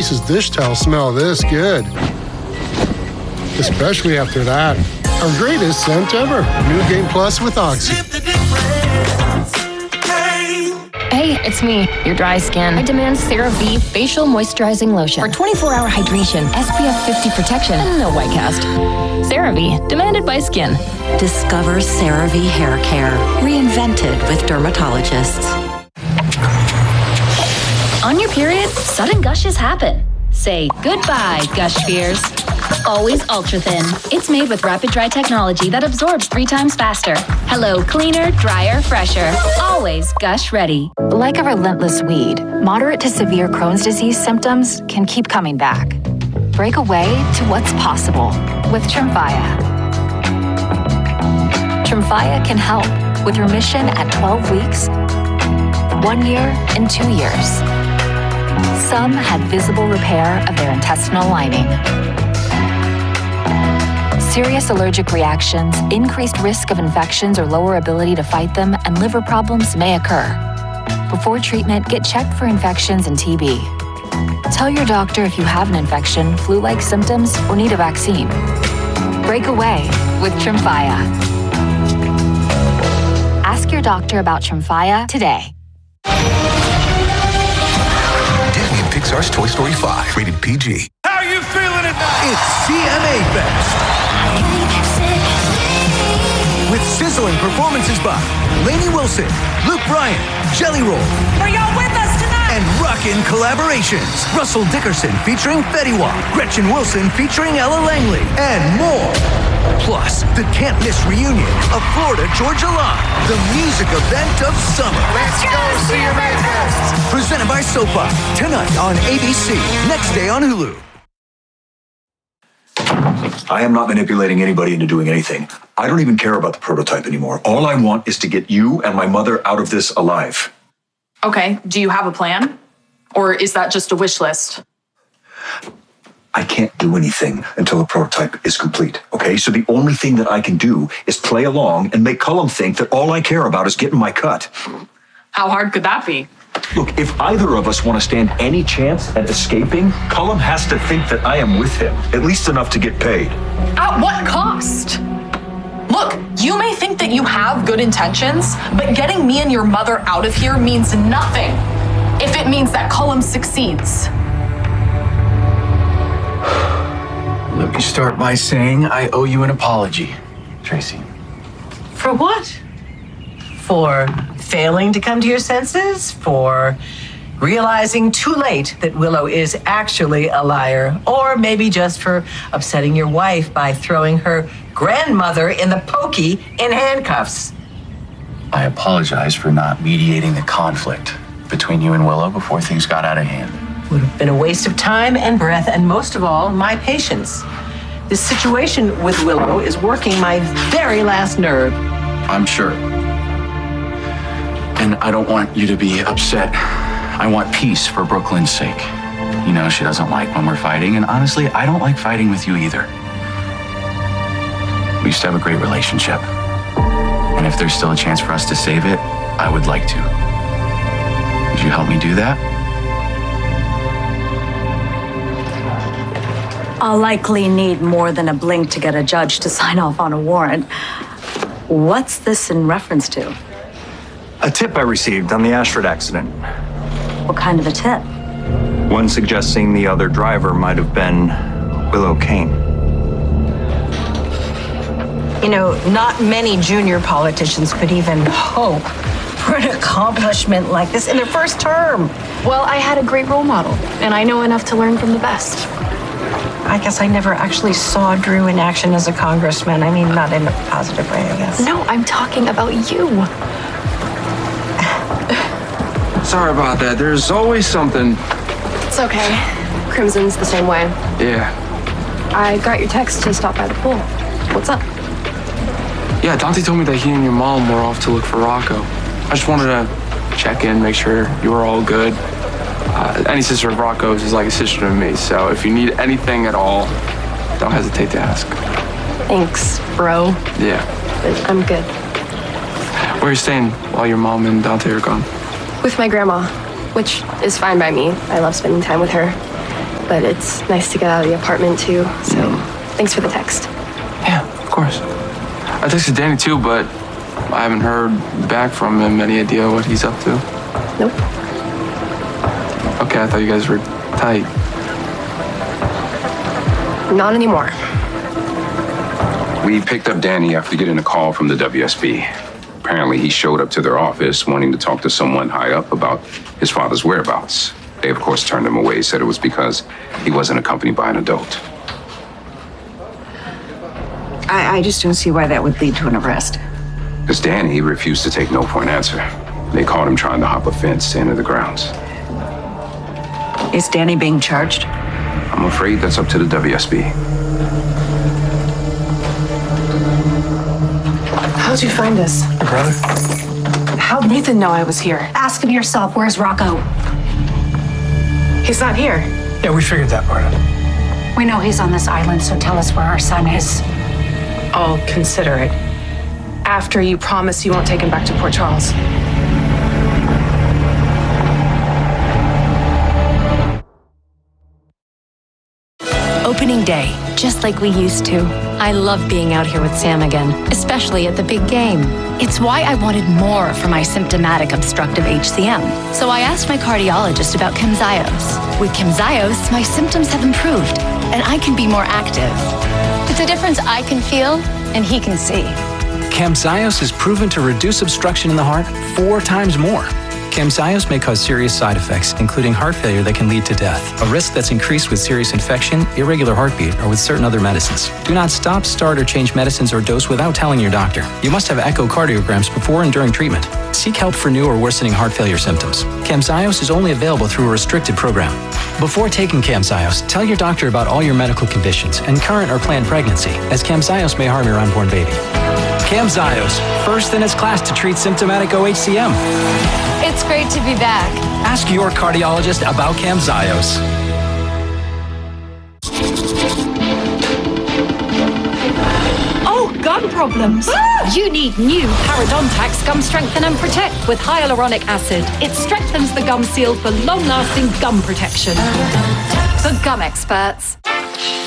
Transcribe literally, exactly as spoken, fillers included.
Grace's dish towel smell this good. Especially after that. Our greatest scent ever. New Game Plus with Oxy. Hey, it's me, your dry skin. I demand CeraVe Facial Moisturizing Lotion for twenty-four hour hydration, S P F fifty protection, and no white cast. CeraVe, demanded by skin. Discover CeraVe Hair Care, reinvented with dermatologists. On your period, sudden gushes happen. Say goodbye, gush fears. Always ultra thin. It's made with rapid dry technology that absorbs three times faster. Hello, cleaner, drier, fresher. Always gush ready. Like a relentless weed, moderate to severe Crohn's disease symptoms can keep coming back. Break away to what's possible with Tremfya. Tremfya can help with remission at twelve weeks, one year, and two years. Some had visible repair of their intestinal lining. Serious allergic reactions, increased risk of infections or lower ability to fight them, and liver problems may occur. Before treatment, get checked for infections and T B. Tell your doctor if you have an infection, flu-like symptoms, or need a vaccine. Break away with Tremfya. Ask your doctor about Tremfya today. Disney and Pixar's Toy Story five, rated P G. How are you feeling tonight? It's C M A Fest. With sizzling performances by Lainey Wilson, Luke Bryan, Jelly Roll. Are y'all with us tonight? And rockin' collaborations. Russell Dickerson featuring Fetty Wap, Gretchen Wilson featuring Ella Langley, and more. Plus, the can't-miss reunion of Florida Georgia Line, the music event of summer. Let's go, C M A Fest! Presented by SoFi, tonight on A B C, next day on Hulu. I am not manipulating anybody into doing anything. I don't even care about the prototype anymore. All I want is to get you and my mother out of this alive. Okay, do you have a plan? Or is that just a wish list? I can't do anything until the prototype is complete, okay? So the only thing that I can do is play along and make Cullum think that all I care about is getting my cut. How hard could that be? Look, if either of us want to stand any chance at escaping, Cullum has to think that I am with him, at least enough to get paid. At what cost? Look, you may think that you have good intentions, but getting me and your mother out of here means nothing if it means that Cullum succeeds. Let me start by saying I owe you an apology, Tracy. For what? For failing to come to your senses? For realizing too late that Willow is actually a liar? Or maybe just for upsetting your wife by throwing her grandmother in the pokey in handcuffs? I apologize for not mediating the conflict between you and Willow before things got out of hand. Would have been a waste of time and breath, and most of all, my patience. This situation with Willow is working my very last nerve. I'm sure. And I don't want you to be upset. I want peace for Brooklyn's sake. You know, she doesn't like when we're fighting, and honestly, I don't like fighting with you either. We used to have a great relationship. And if there's still a chance for us to save it, I would like to. Would you help me do that? I'll likely need more than a blink to get a judge to sign off on a warrant. What's this in reference to? A tip I received on the Ashford accident. What kind of a tip? One suggesting the other driver might have been Willow Kane. You know, not many junior politicians could even hope for an accomplishment like this in their first term. Well, I had a great role model, and I know enough to learn from the best. I guess I never actually saw Drew in action as a congressman. I mean, not in a positive way, I guess. No, I'm talking about you. Sorry about that. There's always something. It's okay. Crimson's the same way. Yeah. I got your text to stop by the pool. What's up? Yeah, Dante told me that he and your mom were off to look for Rocco. I just wanted to check in, make sure you were all good. Uh, any sister of Rocco's is like a sister to me, so if you need anything at all, don't hesitate to ask. Thanks, bro. Yeah. I'm good. Where are you staying while your mom and Dante are gone? With my grandma, which is fine by me. I love spending time with her. but it's nice to get out of the apartment too, so thanks for the text. Yeah, of course. I texted Danny too, but I haven't heard back from him. Any idea what he's up to? Nope. Okay, I thought you guys were tight. Not anymore. We picked up Danny after getting a call from the W S B. Apparently, he showed up to their office wanting to talk to someone high up about his father's whereabouts. They, of course, turned him away, said it was because he wasn't accompanied by an adult. I, I just don't see why that would lead to an arrest. Because Danny refused to take no for an answer. They caught him trying to hop a fence to enter the grounds. Is Danny being charged? I'm afraid that's up to the W S B. How'd you find us? Your brother? How'd Nathan know I was here? Ask him yourself, where's Rocco? He's not here. Yeah, we figured that part out. We know he's on this island, so tell us where our son is. I'll consider it. After you promise you won't take him back to Port Charles. Opening day, just like we used to. I love being out here with Sam again, especially at the big game. It's why I wanted more for my symptomatic obstructive H C M. So I asked my cardiologist about Camzyos. With Camzyos, my symptoms have improved, and I can be more active. It's a difference I can feel, and he can see. Camzyos is proven to reduce obstruction in the heart four times more. Camzyos may cause serious side effects, including heart failure that can lead to death, a risk that's increased with serious infection, irregular heartbeat, or with certain other medicines. Do not stop, start, or change medicines or dose without telling your doctor. You must have echocardiograms before and during treatment. Seek help for new or worsening heart failure symptoms. Camzyos is only available through a restricted program. Before taking Camzyos, tell your doctor about all your medical conditions and current or planned pregnancy, as Camzyos may harm your unborn baby. Camzyos, first in its class to treat symptomatic O H C M. It's great to be back. Ask your cardiologist about Camzyos. Oh, gum problems. You need new Parodontax Gum Strengthen and Protect with hyaluronic acid. It strengthens the gum seal for long-lasting gum protection. For gum experts.